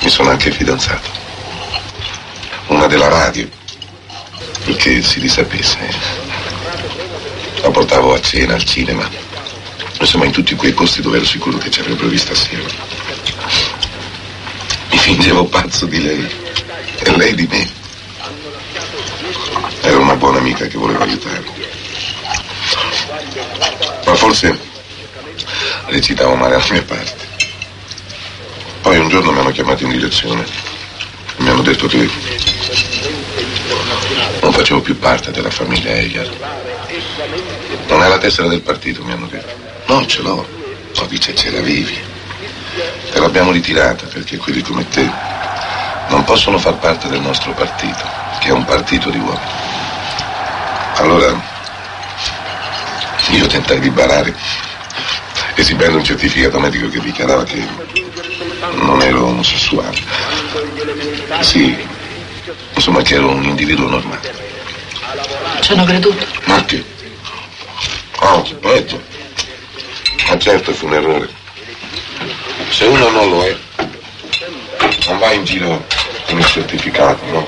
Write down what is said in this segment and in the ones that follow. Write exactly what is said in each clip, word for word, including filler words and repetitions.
Mi sono anche fidanzato. Una della radio, perché si risapesse. La portavo a cena, al cinema, insomma in tutti quei posti dove ero sicuro che ci avrebbero vista assieme. Mi fingevo pazzo di lei e lei di me. Era una buona amica che voleva aiutarmi. Ma forse recitavo male la mia parte. Poi un giorno mi hanno chiamato in direzione e mi hanno detto che non facevo più parte della famiglia Eger. Non è la tessera del partito, mi hanno detto. No, ce l'ho. No, dice, ce l'avevi. Te l'abbiamo ritirata perché quelli come te non possono far parte del nostro partito, che è un partito di uomini. Allora io tentai di barare, esibendo un certificato medico che dichiarava che non ero omosessuale. Sì, insomma che ero un individuo normale. Ci hanno creduto? Ma che? Oh, che peggio. Ma certo fu un errore. Se uno non lo è, non va in giro con il certificato, no?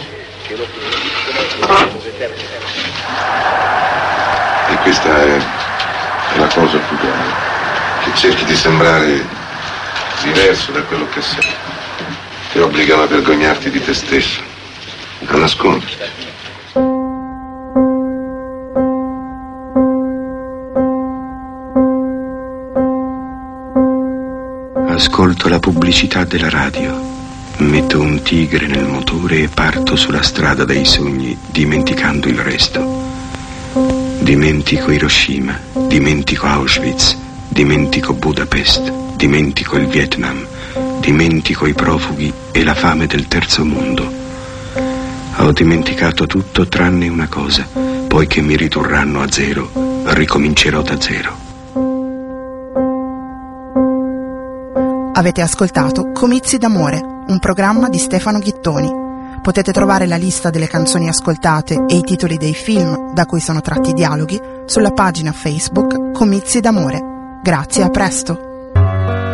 E questa è, è la cosa più grave, che cerchi di sembrare diverso da quello che sei. Ti obbligano a vergognarti di te stesso, a nasconderti. Ascolto la pubblicità della radio, metto un tigre nel motore e parto sulla strada dei sogni, dimenticando il resto. Dimentico Hiroshima, dimentico Auschwitz, dimentico Budapest, dimentico il Vietnam, dimentico i profughi e la fame del terzo mondo. Ho dimenticato tutto tranne una cosa, poiché mi ridurranno a zero, ricomincerò da zero. Avete ascoltato Comizi d'amore, un programma di Stefano Ghittoni. Potete trovare la lista delle canzoni ascoltate e i titoli dei film da cui sono tratti i dialoghi sulla pagina Facebook Comizi d'amore. Grazie, a presto!